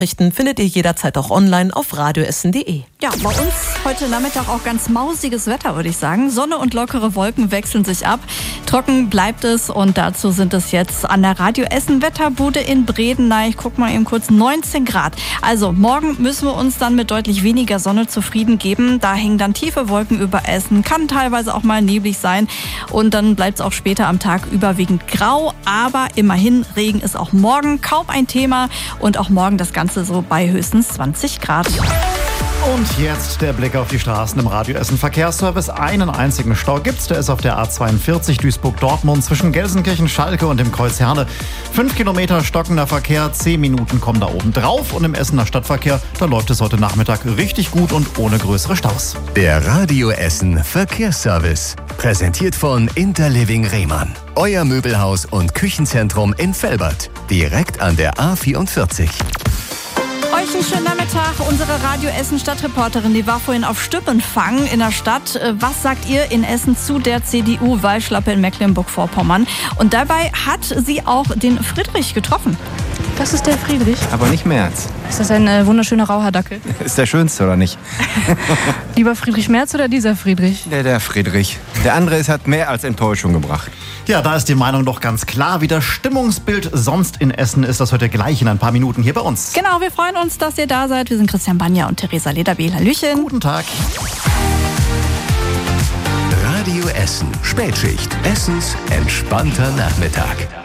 Nachrichten findet ihr jederzeit auch online auf radioessen.de. Ja, bei uns heute Nachmittag auch ganz mausiges Wetter, würde ich sagen. Sonne und lockere Wolken wechseln sich ab. Trocken bleibt es und dazu sind es jetzt an der Radio Essen Wetterbude in Bredeney. Ich guck mal eben kurz, 19 Grad. Also morgen müssen wir uns dann mit deutlich weniger Sonne zufrieden geben. Da hängen dann tiefe Wolken über Essen, kann teilweise auch mal neblig sein und dann bleibt es auch später am Tag überwiegend grau. Aber immerhin, Regen ist auch morgen kaum ein Thema und auch morgen das Ganze so bei höchstens 20 Grad. Und jetzt der Blick auf die Straßen im Radio Essen Verkehrsservice. Einen einzigen Stau gibt's, der ist auf der A42 Duisburg-Dortmund zwischen Gelsenkirchen, Schalke und dem Kreuz Herne. 5 Kilometer stockender Verkehr, 10 Minuten kommen da oben drauf. Und im Essener Stadtverkehr, da läuft es heute Nachmittag richtig gut und ohne größere Staus. Der Radio Essen Verkehrsservice. Präsentiert von Interliving Rehmann. Euer Möbelhaus und Küchenzentrum in Velbert. Direkt an der A44. Euch einen schönen Nachmittag. Unsere Radio Essen Stadtreporterin, die war vorhin auf Stüppenfang in der Stadt. Was sagt ihr in Essen zu der CDU-Wahlschlappe in Mecklenburg-Vorpommern? Und dabei hat sie auch den Friedrich getroffen. Das ist der Friedrich. Aber nicht Merz. Ist das ein wunderschöner Rauhardackel? Ist der schönste, oder nicht? Lieber Friedrich Merz oder dieser Friedrich? Der Friedrich. Der andere hat mehr als Enttäuschung gebracht. Ja, da ist die Meinung doch ganz klar. Wie das Stimmungsbild sonst in Essen ist das heute gleich in ein paar Minuten hier bei uns. Genau, wir freuen uns, dass ihr da seid. Wir sind Christian Banja und Theresa Lederbehl. Hallöchen. Guten Tag. Radio Essen. Spätschicht. Essens entspannter Nachmittag.